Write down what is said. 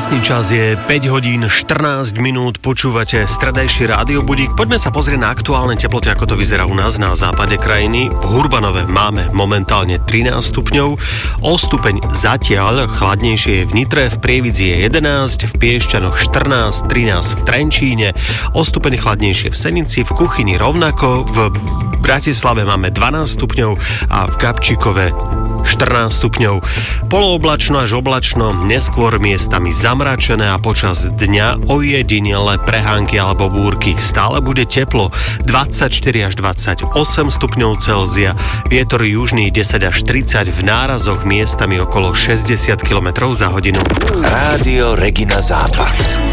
Presný čas je 5 hodín 14 minút, počúvate stredajší rádiobudík. Poďme sa pozrieť na aktuálne teploty, ako to vyzerá u nás na západe krajiny. V Hurbanove máme momentálne 13 stupňov, o stupeň zatiaľ chladnejšie je v Nitre, v Prievidzi je 11, v Piešťanoch 14, 13 v Trenčíne, o stupeň chladnejšie v Senici, v Kuchyni rovnako, v Bratislave máme 12 stupňov a v Gabčíkove 14 stupňov. Polooblačno až oblačno, neskôr miestami zamračené a počas dňa ojedinele prehánky alebo búrky. Stále bude teplo 24 až 28 stupňov Celzia, vietor južný 10 až 30, v nárazoch miestami okolo 60 km za hodinu. Rádio Regina Západ.